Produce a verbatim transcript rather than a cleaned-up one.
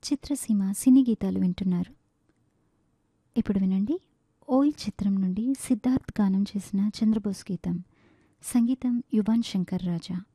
చిత్రసీమ సినీ గీతాలు వింటున్నారు. ఇప్పుడు వినండి, ఓయ్ చిత్రం నుండి సిద్ధార్థ్ గానం చేసిన చంద్రబోస్ గీతం. సంగీతం యువన్ శంకర్ రాజా.